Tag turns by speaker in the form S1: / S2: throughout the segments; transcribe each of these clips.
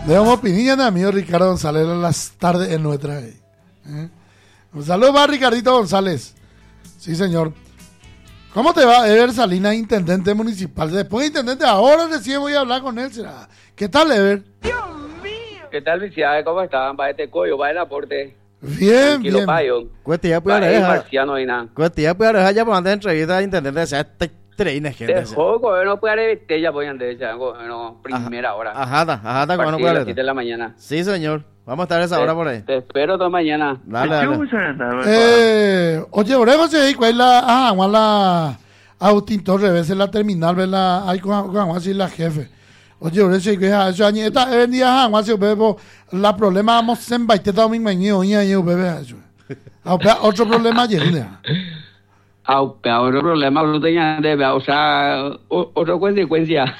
S1: Debemos pinilla, amigo Ricardo González, en las tardes en nuestra. Un saludo para Ricardito González. Sí, señor. ¿Cómo te va, Ever Salinas, intendente municipal? Después de intendente, ahora recién voy a hablar con él. ¿Será? ¿Qué tal, Ever?
S2: Dios mío. ¿Qué tal, Viciade? ¿Cómo están? Va este coyo, va el aporte.
S1: Bien, bien.
S3: Cueste ya puede dejar. Cueste ya puede dejar ya para mandar entrevista al intendente. O sea, treina gente.
S2: De juego, no puede haber ya pueden de ya, bueno, primera hora.
S3: Ajá, cuando puede.
S2: A las 7 de la mañana.
S3: Sí, señor. Vamos a estar a esa hora por ahí.
S2: Te espero toda mañana.
S3: Dale.
S1: Oye, oremos se cuál la Agustín Torres, veces la terminal, ¿verdad? Hay con así la jefe. Oye, oremos se cuál eso añe esta día así bebo la problema vamos en baite todo mi mañana y bebé eso. Otro problema ayer.
S2: Otro problema no tenía de o sea, otra consecuencia.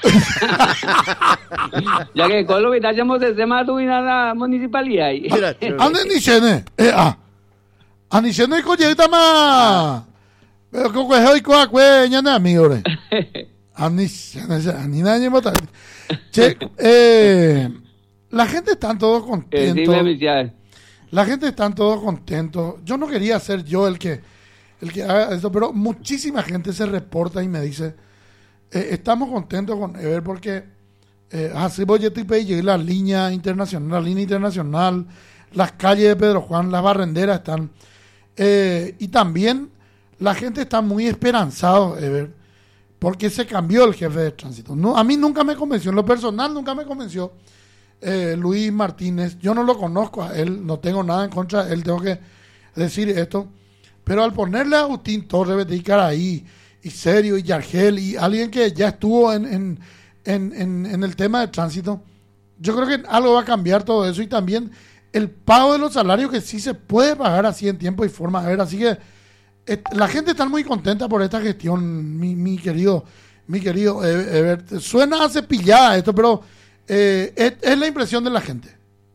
S2: Ya que con lo que hacemos de tema tu la municipalidad.
S1: ¿Ande ni chene? Ani chene ko llegta ma. Pero ko hoy ko akwe ñana amigo re. Ani nadie mota. Che, la gente está todos contentos. La gente está todos contentos. Yo no quería ser yo el que haga eso, pero muchísima gente se reporta y me dice, estamos contentos con Ever porque así voy a llegué la línea internacional, las calles de Pedro Juan, las barrenderas están, y también la gente está muy esperanzado, Ever, porque se cambió el jefe de tránsito. No, a mí nunca me convenció, en lo personal nunca me convenció Luis Martínez. Yo no lo conozco a él, no tengo nada en contra de él, tengo que decir esto. Pero al ponerle a Agustín Torres, ahí, y Serio, y Yargel, y alguien que ya estuvo en el tema de tránsito, yo creo que algo va a cambiar todo eso. Y también el pago de los salarios, que sí se puede pagar así en tiempo y forma. A ver, así que la gente está muy contenta por esta gestión, mi querido Ever. Suena a cepillada esto, pero es la impresión de la gente.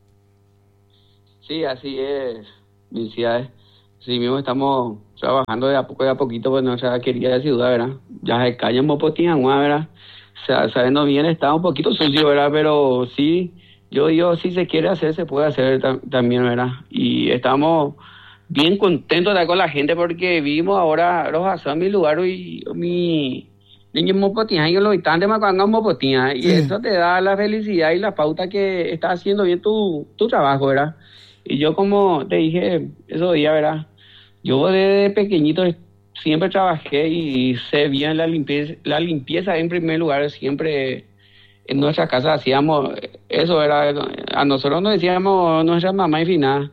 S2: Sí, así es, Viciade. Sí, mismo estamos trabajando de a poco y a poquito, pues nuestra querida ciudad, ¿verdad? Ya se callan Mopotín, ¿verdad? O sea, sabiendo bien, está un poquito sucio, ¿verdad? Pero sí, yo digo, si se quiere hacer, se puede hacer también, ¿verdad? Y estamos bien contentos de estar con la gente porque vimos ahora los asados mi lugar y mi niño Mopotín, y los habitantes me acuerdan Mopotín, y eso te da la felicidad y la pauta que estás haciendo bien tu trabajo, ¿verdad? Y yo, como te dije esos días, ¿verdad? Yo desde pequeñito siempre trabajé y sé bien la limpieza en primer lugar. Siempre en nuestra casa hacíamos eso, era a nosotros nos decíamos nuestra mamá y final,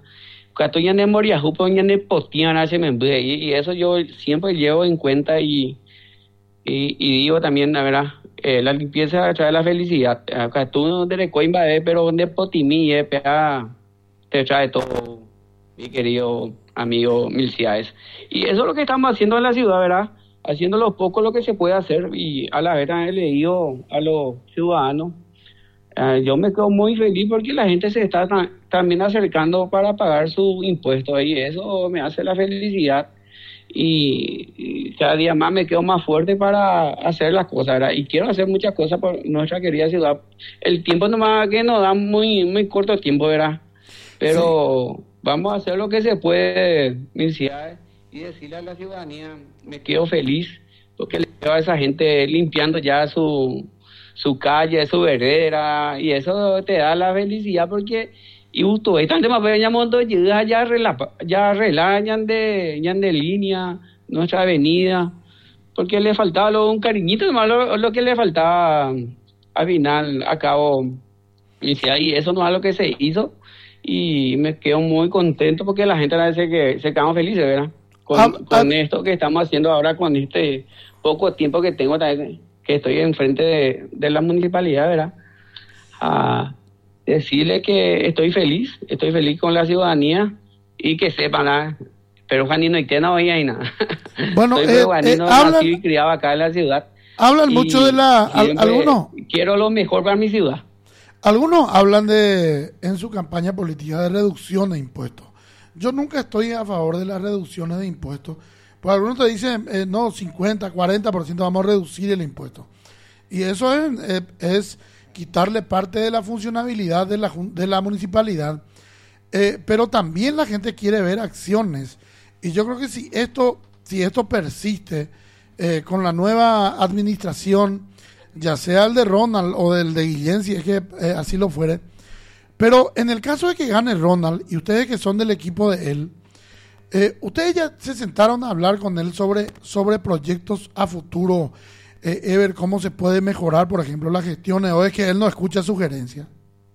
S2: y eso yo siempre llevo en cuenta y digo también, la verdad, la limpieza trae la felicidad. Acá tú de Coimba, pero de Potimí, te trae todo, mi querido amigo Milciades. Y eso es lo que estamos haciendo en la ciudad, ¿verdad? Haciendo lo poco lo que se puede hacer, y a la vez también le digo a los ciudadanos, yo me quedo muy feliz porque la gente se está también acercando para pagar sus impuestos, y eso me hace la felicidad, y cada día más me quedo más fuerte para hacer las cosas, ¿verdad? Y quiero hacer muchas cosas por nuestra querida ciudad. El tiempo nomás que nos da muy corto tiempo, ¿verdad? Pero sí, vamos a hacer lo que se puede, mis ciudades, y decirle a la ciudadanía, me quedo feliz porque le veo a esa gente limpiando ya su calle, su vereda, y eso te da la felicidad porque y justo hay tanto más ya monto ya relañan de línea nuestra avenida, porque le faltaba un cariñito, nomás lo que le faltaba al final a cabo, y eso no es lo que se hizo. Y me quedo muy contento porque la gente parece que se quedan felices, ¿verdad? Con esto que estamos haciendo ahora, con este poco tiempo que tengo, que estoy enfrente de la municipalidad, ¿verdad? A decirle que estoy feliz con la ciudadanía y que sepan, ¿verdad? Pero Juanino y no oía y nada.
S1: Bueno,
S2: nacido y criado acá en la ciudad.
S1: Hablan mucho de algunos.
S2: Quiero lo mejor para mi ciudad.
S1: Algunos hablan en su campaña política de reducción de impuestos. Yo nunca estoy a favor de las reducciones de impuestos. Pues algunos te dicen, no, 50, 40% vamos a reducir el impuesto. Y eso es quitarle parte de la funcionabilidad de la municipalidad, pero también la gente quiere ver acciones. Y yo creo que si esto persiste con la nueva administración, ya sea el de Ronald o del de Guillén, si es que así lo fuere, pero en el caso de que gane Ronald, y ustedes que son del equipo de él, ustedes ya se sentaron a hablar con él sobre proyectos a futuro, Ever, cómo se puede mejorar, por ejemplo, la gestión, o es que él no escucha sugerencias.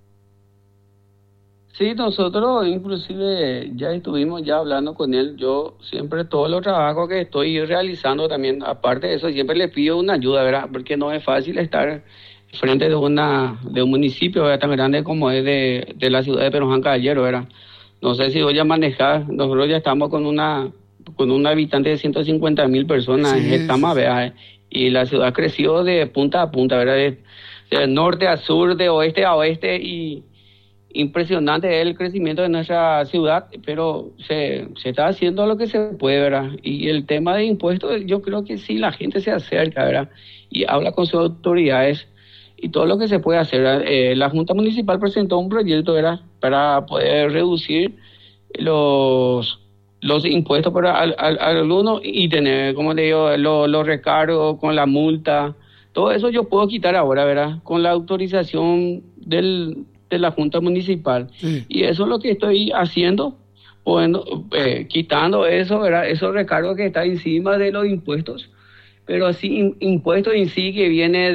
S2: Sí, nosotros inclusive ya estuvimos ya hablando con él. Yo siempre todos los trabajos que estoy realizando también, aparte de eso, siempre le pido una ayuda, ¿verdad? Porque no es fácil estar frente de un municipio, ¿verdad?, tan grande como es de la ciudad de Peroján Caballero, ¿verdad? No sé si voy a manejar, nosotros ya estamos con un habitante de 150,000 personas en Getama, ¿verdad? Y la ciudad creció de punta a punta, ¿verdad? De norte a sur, de oeste a oeste, y impresionante el crecimiento de nuestra ciudad, pero se está haciendo lo que se puede, ¿verdad? Y el tema de impuestos, yo creo que sí, la gente se acerca, ¿verdad?, y habla con sus autoridades y todo lo que se puede hacer, ¿verdad? La Junta Municipal presentó un proyecto, ¿verdad?, para poder reducir los impuestos para algunos y tener, como le digo, los recargos con la multa. Todo eso yo puedo quitar ahora, ¿verdad?, con la autorización de la Junta Municipal. Sí. Y eso es lo que estoy haciendo, bueno, quitando eso, ¿verdad?, esos recargos que están encima de los impuestos, pero así impuestos en sí que viene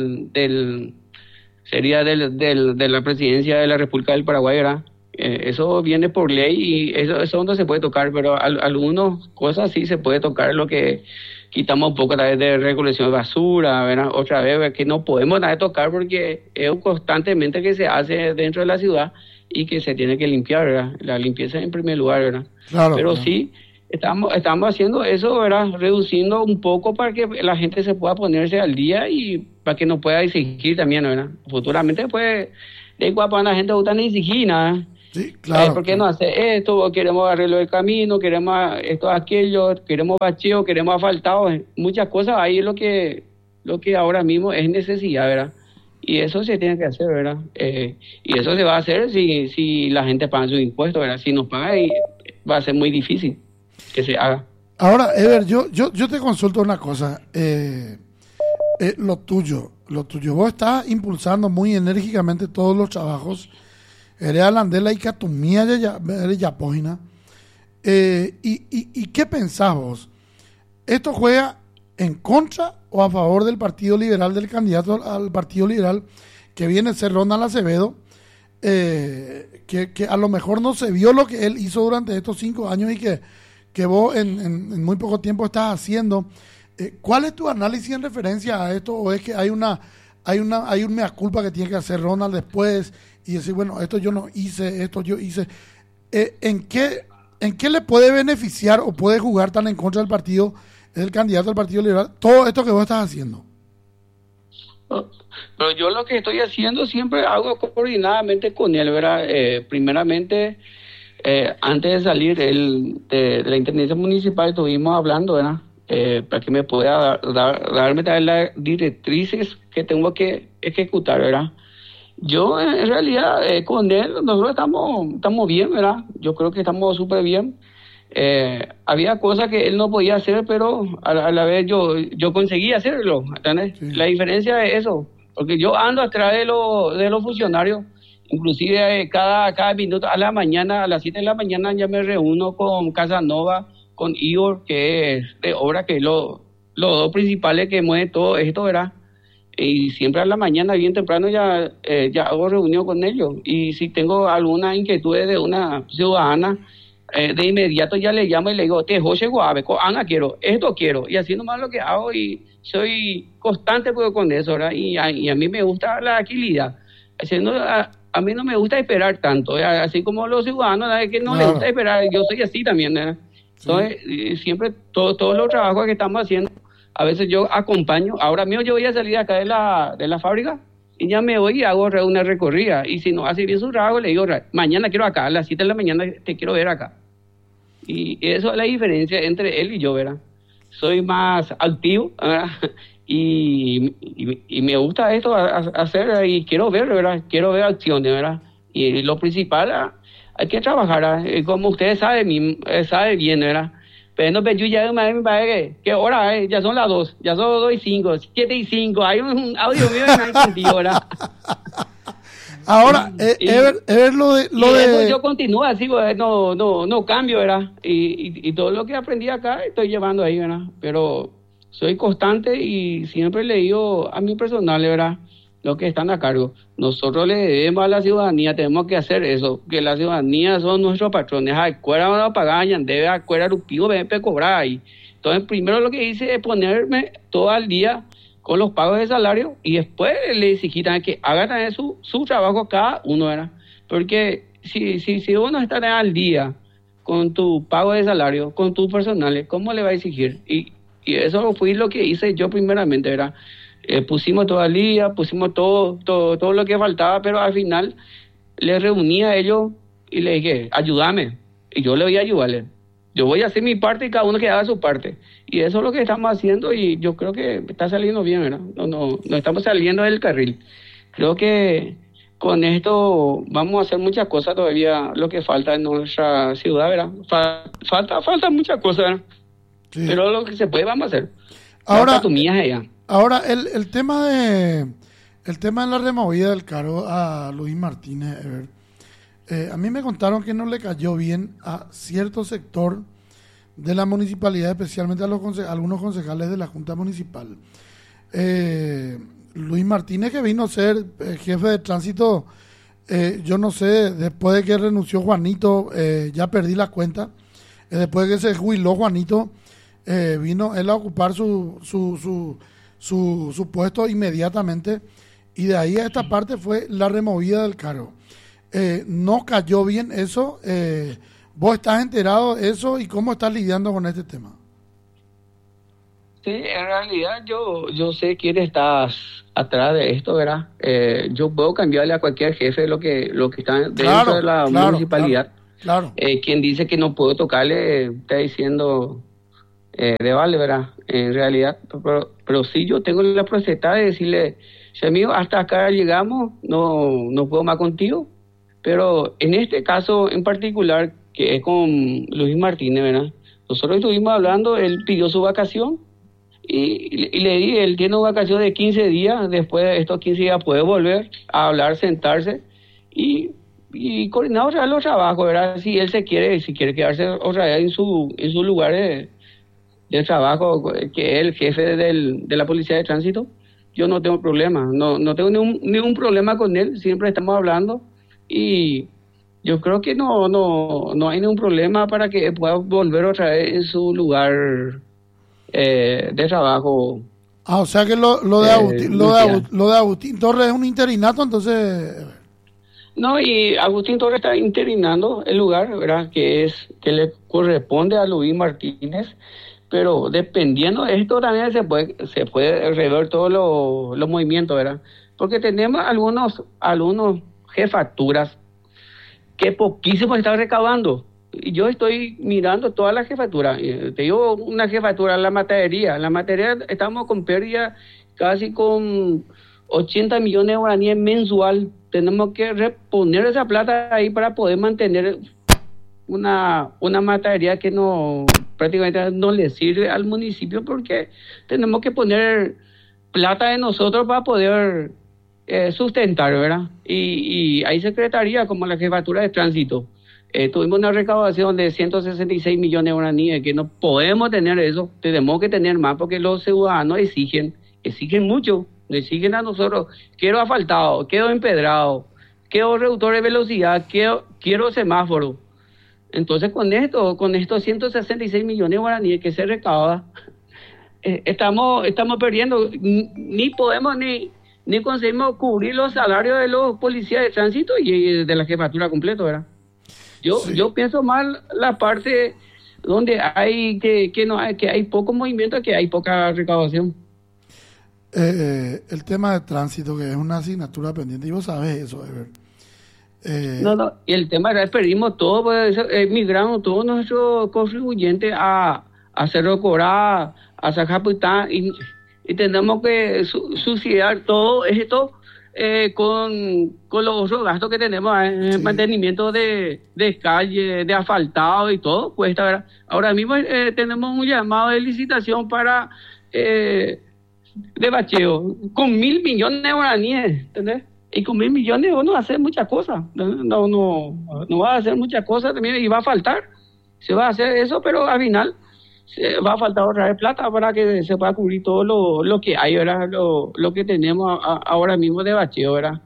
S2: sería de la Presidencia de la República del Paraguay, ¿verdad? Eso viene por ley y eso no se puede tocar, pero algunas cosas sí se puede tocar, lo que quitamos un poco a través de recolección de basura, ¿verdad? Otra vez, que no podemos nada de tocar porque es constantemente que se hace dentro de la ciudad y que se tiene que limpiar, ¿verdad? La limpieza en primer lugar, ¿verdad? Claro, pero claro. Sí, estamos haciendo eso, ¿verdad?, reduciendo un poco para que la gente se pueda ponerse al día y para que nos pueda exigir también, ¿verdad? Futuramente, pues, de igual para la gente no gusta exigir nada. Sí, claro. ¿Por qué no hace esto? Queremos arreglo del camino, queremos esto, aquello, queremos bacheo, queremos asfaltado, muchas cosas. Ahí es lo que ahora mismo es necesidad, ¿verdad? Y eso se tiene que hacer, ¿verdad? Y eso se va a hacer si la gente paga sus impuestos, ¿verdad? Si nos paga, va a ser muy difícil que se haga.
S1: Ahora, Ever, yo te consulto una cosa. Lo tuyo, vos estás impulsando muy enérgicamente todos los trabajos. Eres alandela y catumía de Yapógina. ¿Y qué pensás vos? ¿Esto juega en contra o a favor del Partido Liberal, del candidato al Partido Liberal, que viene a ser Ronald Acevedo, que a lo mejor no se vio lo que él hizo durante estos 5 años y que vos en muy poco tiempo estás haciendo? ¿Cuál es tu análisis en referencia a esto? ¿O es que hay un mea culpa que tiene que hacer Ronald después y decir, bueno, esto yo no hice, esto yo hice? ¿En qué le puede beneficiar o puede jugar tan en contra del partido, el candidato al Partido Liberal, todo esto que vos estás haciendo?
S2: Pero yo lo que estoy haciendo siempre hago coordinadamente con él, ¿verdad? Primeramente, antes de salir de la Intendencia Municipal, estuvimos hablando, ¿verdad?, para que me pueda darme las directrices que tengo que ejecutar, ¿verdad? Yo, en realidad, con él, nosotros estamos bien, ¿verdad? Yo creo que estamos súper bien. Había cosas que él no podía hacer, pero a la vez yo conseguí hacerlo, ¿entendés? Sí. La diferencia es eso, porque yo ando atrás de los funcionarios, inclusive cada minuto, a la mañana, a las 7 de la mañana ya me reúno con Casanova, con Igor, que es de obra, que es los dos principales que mueven todo esto, ¿verdad? Y siempre a la mañana, bien temprano, ya hago reunión con ellos. Y si tengo alguna inquietud de una ciudadana, de inmediato ya le llamo y le digo, Ana, esto quiero. Y así nomás lo que hago, y soy constante con eso, ¿verdad? Y a mí me gusta la agilidad. A mí no me gusta esperar tanto, ¿verdad? Así como los ciudadanos, ¿verdad?, que no les gusta esperar. Yo soy así también, ¿verdad? Entonces, siempre todos los trabajos que estamos haciendo, a veces yo acompaño. Ahora mismo yo voy a salir acá de la fábrica y ya me voy y hago una recorrida. Y si no hace bien su trabajo, le digo, mañana quiero acá, a las 7 de la mañana te quiero ver acá. Y eso es la diferencia entre él y yo, ¿verdad? soy más activo, ¿verdad? Y me gusta esto hacer y quiero ver, ¿verdad? Quiero ver acciones, ¿verdad? Y lo principal, hay que trabajar, ¿verdad? Como ustedes saben bien, ¿verdad? Pero no, yo ya me parece que hora es, ya son las 2, ya son 2:05, 7:05, hay un audio mío en el sentido, ¿verdad?
S1: Ahora, Ever, lo de...
S2: Yo continúo así, no cambio, ¿verdad? Y todo lo que aprendí acá estoy llevando ahí, ¿verdad? Pero soy constante y siempre le digo a mi personal, ¿verdad? Los que están a cargo, nosotros le debemos a la ciudadanía, tenemos que hacer eso, que la ciudadanía son nuestros patrones, acuera van a pagar, debe acuera rupío, ven a cobrar ahí. Entonces, primero lo que hice es ponerme todo el día con los pagos de salario y después le exigí también que hagan también su trabajo cada uno, ¿verdad? Porque si uno está al día con tu pago de salario, con tus personales, ¿cómo le va a exigir? Y eso fue lo que hice yo primeramente, ¿verdad? Pusimos todo el día, pusimos todo lo que faltaba, pero al final le reuní a ellos y le dije, ayúdame, y yo le voy a ayudarle. Yo voy a hacer mi parte y cada uno que haga su parte. Y eso es lo que estamos haciendo y yo creo que está saliendo bien, ¿verdad? No estamos saliendo del carril. Creo que con esto vamos a hacer muchas cosas todavía, lo que falta en nuestra ciudad, ¿verdad? Falta muchas cosas, ¿verdad? Sí. Pero lo que se puede vamos a hacer.
S1: Ahora el tema de la removida del cargo a Luis Martínez, a mí me contaron que no le cayó bien a cierto sector de la municipalidad, especialmente a algunos concejales de la Junta Municipal. Luis Martínez, que vino a ser jefe de tránsito, yo no sé, después de que renunció Juanito, ya perdí la cuenta, después de que se jubiló Juanito, vino él a ocupar su puesto inmediatamente, y de ahí a esta parte fue la removida del cargo. No cayó bien eso. ¿Vos estás enterado de eso y cómo estás lidiando con este tema?
S2: Sí, en realidad yo sé quién está atrás de esto, ¿verdad? Yo puedo cambiarle a cualquier jefe lo que está dentro de la municipalidad.
S1: Claro.
S2: Quien dice que no puedo tocarle está diciendo de vale, ¿verdad? En realidad, pero sí yo tengo la potestad de decirle, amigo, hasta acá llegamos, no puedo más contigo. Pero en este caso en particular, que es con Luis Martínez, ¿verdad? Nosotros estuvimos hablando, él pidió su vacación y le di, él tiene una vacación de 15 días, después de estos 15 días puede volver a hablar, sentarse y coordinar otra vez los trabajos, ¿verdad? Si él si quiere quedarse otra vez en su lugar de trabajo, que es el jefe de la policía de tránsito, yo no tengo problema, no tengo ningún problema con él, siempre estamos hablando. Y yo creo que no hay ningún problema para que pueda volver otra vez en su lugar de trabajo.
S1: O sea que lo de Agustín Torres es un interinato, entonces...
S2: No, y Agustín Torres está interinando el lugar, ¿verdad? Que le corresponde a Luis Martínez, pero dependiendo de esto también se puede rever todos los movimientos, ¿verdad? Porque tenemos algunos jefaturas que poquísimo están recaudando. Y yo estoy mirando todas las jefaturas. Te digo una jefatura, la materia estamos con pérdida casi con 80 millones de guaraníes mensual. Tenemos que reponer esa plata ahí para poder mantener una materia que prácticamente no le sirve al municipio, porque tenemos que poner plata de nosotros para poder sustentar, ¿verdad? Y hay secretaría como la jefatura de tránsito. Tuvimos una recaudación de 166 millones de guaraníes, que no podemos tener eso, tenemos que tener más, porque los ciudadanos exigen mucho, exigen a nosotros, quiero asfaltado, quiero empedrado, quiero reductor de velocidad, quiero semáforo. Entonces con estos 166 millones de guaraníes que se recauda, estamos perdiendo, ni podemos ni conseguimos cubrir los salarios de los policías de tránsito y de la jefatura completa, ¿verdad? Yo pienso mal la parte donde hay que hay poco movimiento, que hay poca recaudación.
S1: El tema de tránsito, que es una asignatura pendiente, y vos sabés eso, Ever.
S2: Y el tema es que perdimos todo, pues, migramos todos nuestros contribuyentes a a Cerro Corá, a Zacapután, y tenemos que subsidiar todo esto con los otros gastos que tenemos en mantenimiento de calle, de asfaltado y todo, cuesta, ¿verdad? Ahora mismo tenemos un llamado de licitación para de bacheo con 1.000 millones de guaraníes, ¿entendés? Y con 1.000 millones uno va a hacer muchas cosas, no va a hacer muchas cosas también, y va a faltar, se va a hacer eso, pero al final va a faltar otra vez plata para que se pueda cubrir todo lo que hay, ¿verdad? Lo que tenemos ahora mismo de bacheo, ¿verdad?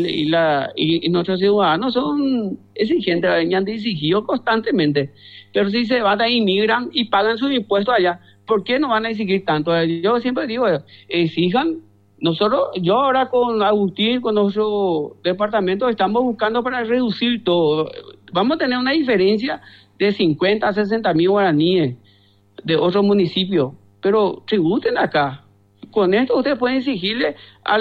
S2: Y nuestros ciudadanos son exigentes, venían de exigido constantemente, pero si se van a inmigran y pagan sus impuestos allá, ¿por qué no van a exigir tanto? Yo siempre digo, exijan. Nosotros, yo ahora con Agustín, con nuestro departamento, estamos buscando para reducir todo. Vamos a tener una diferencia de 50 a 60 mil guaraníes de otros municipios, pero tributen acá. Con esto ustedes pueden exigirle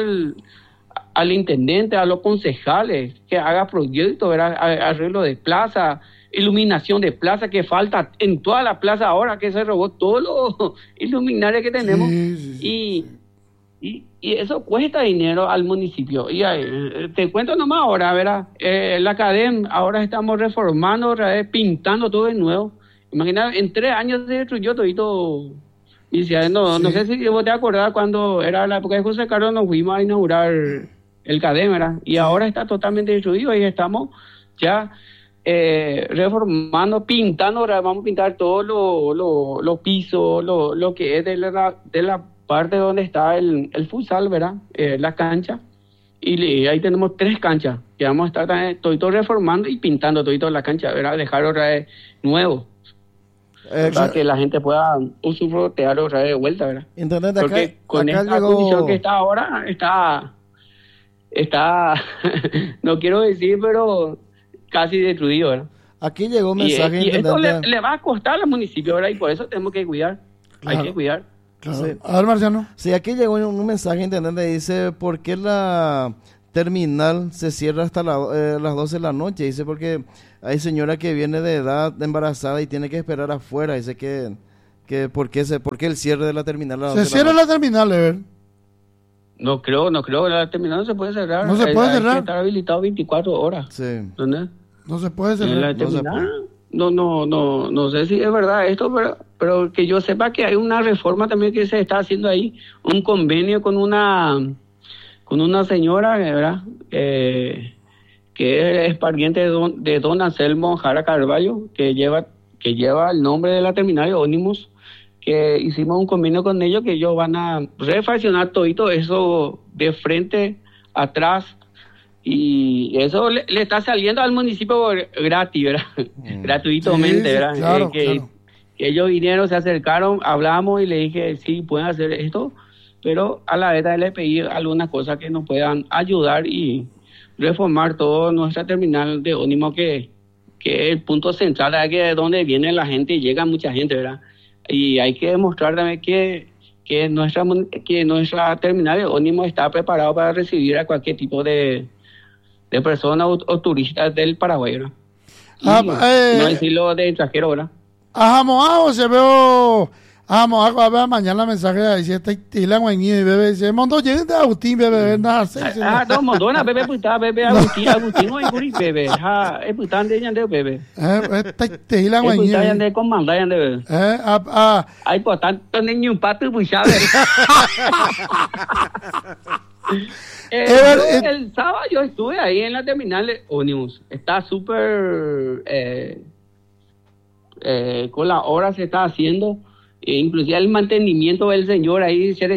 S2: al intendente, a los concejales, que haga proyectos, arreglo de plaza, iluminación de plaza, que falta en toda la plaza ahora, que se robó todos los iluminarios que tenemos. Sí. Y eso cuesta dinero al municipio. Y te cuento nomás ahora, ¿verdad? La academia, ahora estamos reformando otra vez, pintando todo de nuevo. Imagina, en 3 años se destruyó todito. Y no sé si vos te acordás cuando era la época de José Carlos, nos fuimos a inaugurar el CADEM, ¿verdad? Y ahora está totalmente destruido y estamos ya reformando, pintando. Ahora vamos a pintar todos los pisos, lo que es de la parte donde está el futsal, ¿verdad? La cancha. Y ahí tenemos 3 canchas que vamos a estar también todo reformando y pintando todo la cancha, ¿verdad? Dejar otra vez nuevo. Para que la gente pueda usufructuar otra vez de vuelta, ¿verdad?
S3: Entonces,
S2: porque con esta condición que está ahora, está no quiero decir, pero casi destruido, ¿verdad?
S3: Aquí llegó un mensaje.
S2: Y esto le va a costar al municipio, ¿verdad? Y por eso tenemos que cuidar. Claro. Hay que cuidar.
S1: Claro. Sí. A ver, Marciano.
S3: Sí, aquí llegó un mensaje, intendente, dice, ¿por qué la terminal se cierra hasta las 12 de la noche? Dice, porque hay señora que viene de edad embarazada y tiene que esperar afuera. Dice que ¿por qué el cierre de la terminal a las 12
S1: ¿Se cierra la terminal, Ever?
S2: No creo, la terminal no se puede cerrar.
S1: No se puede cerrar.
S2: Hay que estar habilitado 24 horas.
S3: Sí.
S2: ¿Dónde?
S1: No se puede cerrar.
S2: La terminal, no sé si es verdad esto, pero que yo sepa que hay una reforma también que se está haciendo ahí, un convenio con una señora, ¿verdad? Que es pariente de don Anselmo Jara Carballo, que lleva el nombre de la terminal de ómnibus, que hicimos un convenio con ellos, que ellos van a refaccionar todito eso de frente, atrás, y eso le está saliendo al municipio gratis, ¿verdad? Gratuitamente, sí, ¿verdad?
S1: Claro,
S2: que ellos vinieron, se acercaron, hablamos y le dije, sí, pueden hacer esto, pero a la vez le pedí algunas cosas que nos puedan ayudar y reformar toda nuestra terminal de ómnibus, que es el punto central, ¿verdad? Que es donde viene la gente y llega mucha gente, ¿verdad? Y hay que demostrar también que nuestra terminal de ómnibus está preparado para recibir a cualquier tipo de personas o turistas del Paraguay, ¿verdad? No decirlo de extranjero, ¿verdad?
S1: Se veo... a ver mañana mensaje ahí si está tilan y bebé dice mondo llega de Agustín bebé nada
S2: no mondona bebé puta bebé Agustín no hay bebé es putan de yande bebé
S1: está tilan y
S2: puta yande comanda yande bebé hay por tanto niño un pato puchado el sábado yo estuve ahí en la terminal de ómnibus, está súper con la hora se está haciendo. Inclusive el mantenimiento del señor ahí se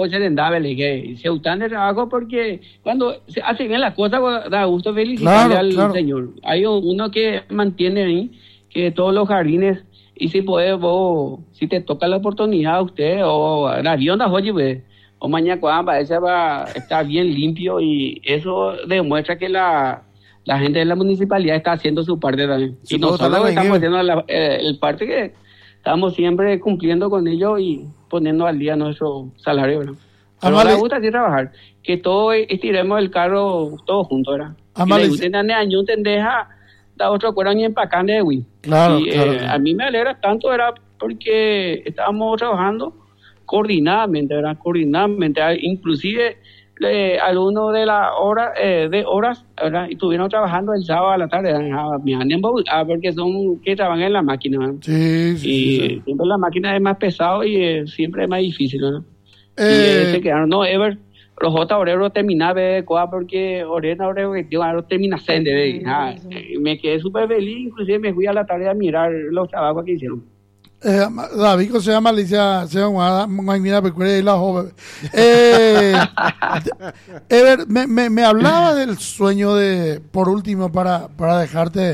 S2: de trabajo, porque cuando se hace bien las cosas da gusto felicitarle al señor. Hay uno que mantiene ahí que todos los jardines, y si puedes vos, si te toca la oportunidad a usted o o mañana cuando va a estar bien limpio, y eso demuestra que la gente de la municipalidad está haciendo su parte también. Y nosotros estamos haciendo el parte que estamos siempre cumpliendo con ellos y poniendo al día nuestro salario, ¿verdad? Pero me gusta así trabajar, que todos estiremos el carro todos juntos, ¿verdad? Y le gusten año tendeja da otro cuero ni empacando de Wii.
S1: Claro,
S2: y a mí me alegra tanto, ¿verdad? porque estábamos trabajando coordinadamente, ¿verdad? Coordinadamente, inclusive algunos de las horas, ¿verdad? Y estuvieron trabajando el sábado a la tarde, porque son que trabajan en la máquina, ¿verdad?
S1: Sí, sí,
S2: Y
S1: sí.
S2: siempre la máquina es más pesado y siempre es más difícil, ¿no? Se quedaron, no, Ever, los J obreros terminar de coa porque obrero que yo termina sende, me quedé súper feliz, inclusive me fui a la tarde a mirar los trabajos que hicieron.
S1: David se llama Alicia, se llama mira, la joven. Ever, me hablaba del sueño por último, para dejarte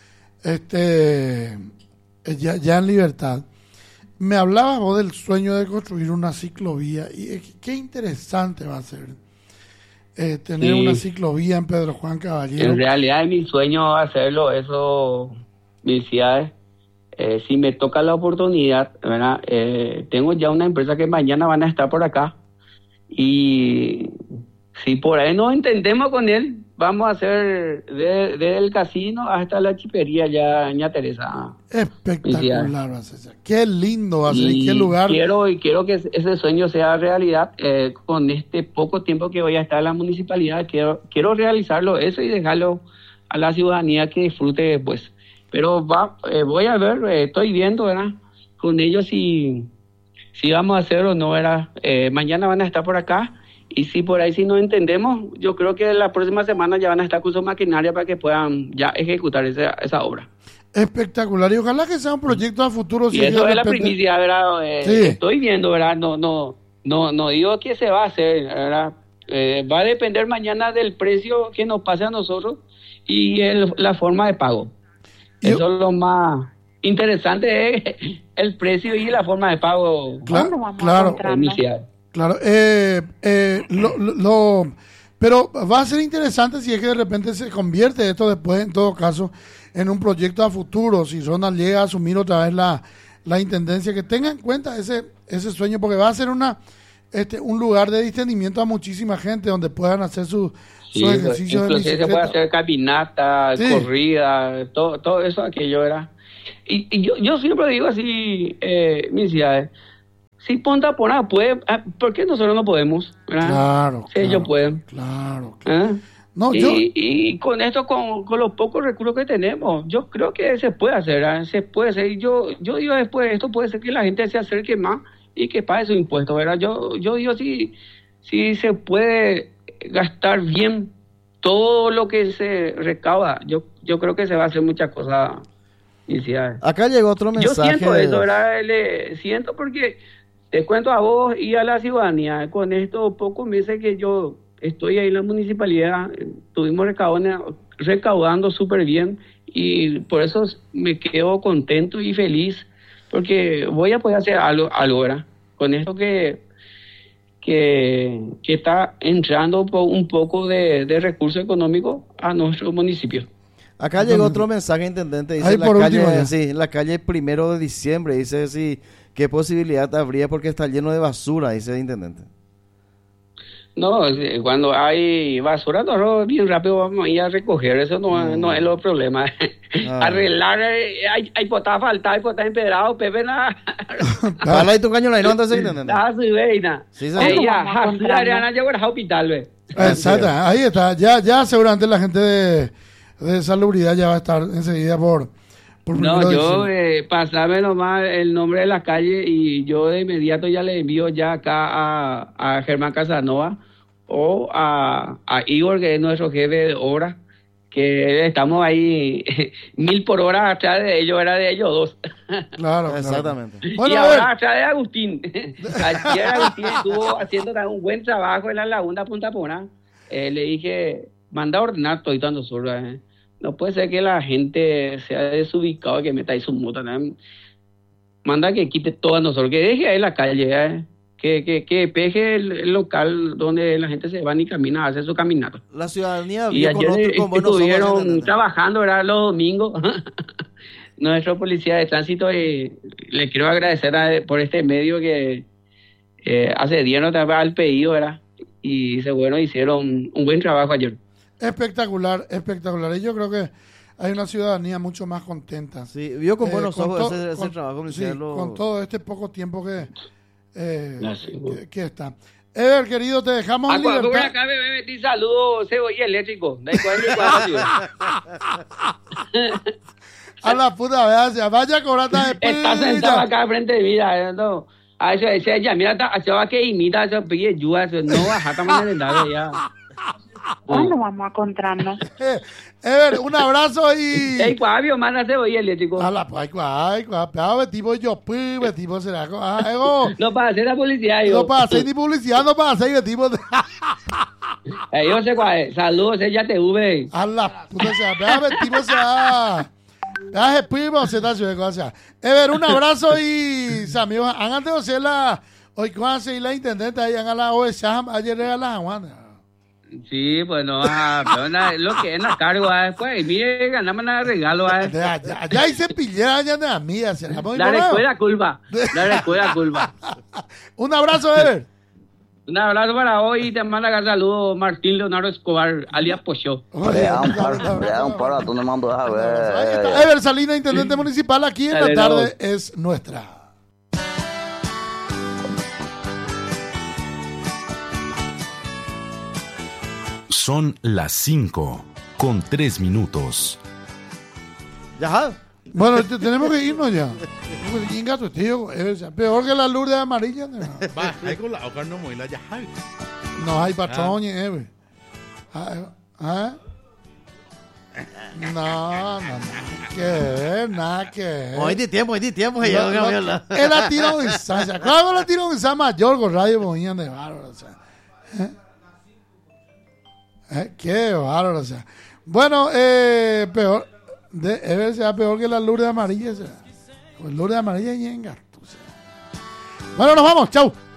S1: ya en libertad. Me hablabas vos del sueño de construir una ciclovía y qué interesante va a ser tener una ciclovía en Pedro Juan Caballero.
S2: En realidad es mi sueño hacerlo, eso, felicidades. Si me toca la oportunidad, ¿verdad? Tengo ya una empresa que mañana van a estar por acá y si por ahí nos entendemos con él, vamos a hacer desde el casino hasta la chipería ya, Ña Teresa.
S1: Espectacular va a ser. Qué lindo va a ser y qué lugar.
S2: Quiero que ese sueño sea realidad. Con este poco tiempo que voy a estar en la municipalidad, quiero realizarlo eso y dejarlo a la ciudadanía que disfrute después. Pero voy a ver, estoy viendo, ¿verdad? Con ellos si vamos a hacer o no, ¿verdad? Mañana van a estar por acá. Y si por ahí si no entendemos, yo creo que la próxima semana ya van a estar con su maquinaria para que puedan ya ejecutar esa obra.
S1: Espectacular, y ojalá que sea un proyecto a futuro.
S2: Y eso es la primicia, ¿verdad?
S1: Sí.
S2: Estoy viendo, ¿verdad? No digo que se va a hacer, ¿verdad? Va a depender mañana del precio que nos pase a nosotros y la forma de pago. Eso es lo más interesante, es el precio y la forma de pago.
S1: Claro.
S2: Inicial.
S1: Claro, pero va a ser interesante si es que de repente se convierte esto después, en todo caso, en un proyecto a futuro, si Ronald llega a asumir otra vez la intendencia, que tenga en cuenta ese sueño, porque va a ser un lugar de distendimiento a muchísima gente, donde puedan hacer sus ejercicios de bicicleta.
S2: Se puede hacer caminata, corrida, todo eso, aquello era. Y yo siempre digo así, mis ciudades, si Punta Pona puede, ¿por qué nosotros no podemos?
S1: Claro.
S2: Si ellos pueden.
S1: Claro.
S2: No, y con esto, con los pocos recursos que tenemos, yo creo que se puede hacer, se puede hacer. Y yo digo después, esto puede ser que la gente se acerque más y que pague sus impuestos, ¿verdad? Yo digo, si se puede gastar bien todo lo que se recauda, yo creo que se va a hacer muchas cosas.
S3: Acá llegó otro mensaje.
S2: Yo siento eso, ¿verdad? Siento porque te cuento a vos y a la ciudadanía, con estos pocos meses que yo estoy ahí en la municipalidad, estuvimos recaudando súper bien y por eso me quedo contento y feliz porque voy a poder hacer algo ahora con esto que está entrando un poco de recursos económicos a nuestro municipio.
S3: Acá llegó otro mensaje, intendente, dice la calle 1 de diciembre, dice qué posibilidad habría porque está lleno de basura, dice el intendente.
S2: No, cuando hay basura, nosotros bien rápido vamos a ir a recoger, eso no es los problemas. Arreglar, hay potas faltadas, hay potas empedradas, Pepe, nada.
S3: Habla de tu caño, no entonces, intendente.
S2: Nada, sí, veina.
S3: Sí,
S2: Adriana llegó al hospital, ve.
S1: Exacto, ahí está, ya seguramente la gente de salubridad ya va a estar enseguida por
S2: no, yo pasame nomás el nombre de la calle y yo de inmediato ya le envío ya acá a Germán Casanova o a Igor, que es nuestro jefe de obra, que estamos ahí 1000 por hora atrás de ellos, era de ellos dos.
S1: Claro,
S3: exactamente.
S1: Bueno,
S2: y ahora atrás de Agustín. Ayer Agustín estuvo haciendo un buen trabajo en la laguna Punta Pona. Le dije, manda a ordenar todo y tanto solo. No puede ser que la gente sea desubicada, que meta ahí su moto, ¿no? Manda que quite todo nosotros, que deje ahí la calle, que peje el local donde la gente se va y camina, hace su caminata.
S3: La ciudadanía
S2: y ayer estuvieron trabajando, era los domingos, nuestro policía de tránsito, y le quiero agradecer por este medio que accedieron al pedido, ¿verdad? Y hicieron un buen trabajo ayer.
S1: Espectacular. Y yo creo que hay una ciudadanía mucho más contenta.
S3: Sí, vio con buenos
S1: con
S3: ojos
S1: to-
S3: ese
S1: con-
S3: trabajo.
S1: sí, con todo este poco tiempo que está. Ever, querido, te dejamos en
S2: Por
S1: libertad.
S2: acá me metí saludos, cebolla eléctrico. De cuál de cuál,
S1: A la puta, vaya corata de
S2: está sentado acá frente de mí, no. A eso decía ella, mira, se va que imita, se pide ayuda, no baja, estamos en el lado ya.
S4: ¿Cuándo vamos a encontrarnos?
S1: Ever, un abrazo y...
S2: Ey, Fabio, manda cebolla eléctrico.
S1: A la pero tipo yo, tipo será. Ego,
S2: No para hacer la publicidad, yo.
S1: no para hacer ni publicidad, no para hacer tipo.
S2: Yo sé cuál es. Saludos, ella te V.
S1: A la puta sea, tipo sea. Veas primo, se está haciendo cosas. Ever, un abrazo y amigos, hagan de hacer hoy cuando se la intendente ahí a la OSA, ayer era la Juana.
S2: Sí, pues no, pero lo que es la cargo, pues, mire, ganamos nada de regalo,
S1: Ya hice pillera ya de la mía, se la
S2: la recuerda culpa,
S1: Un abrazo, Ever.
S2: Un abrazo para hoy y te manda un saludo Martín Leonardo Escobar, alias Pocho.
S5: Un paro, tú no mando a ver.
S1: Ever Salina, intendente municipal, aquí en la tarde es nuestra.
S6: Son las 5:03.
S3: Ya.
S1: Bueno, tenemos que irnos ya. Inga tu tío, peor que la Lourdes amarilla. No,
S7: Va, hay con la hoja no muy la ya hay.
S1: no hay patrón, Ever. No, nada que ver.
S3: Hoy de tiempo.
S1: Él ha tirado un Sánchez. Claro, la tiró un San Mayor con Radio Bohían de bárbaro. O sea. Qué bárbaro. O sea. Bueno, peor. Ever sea peor que la Lourdes amarilla. O sea. Pues Lourdes amarilla y engato. O sea. Bueno, nos vamos. Chau.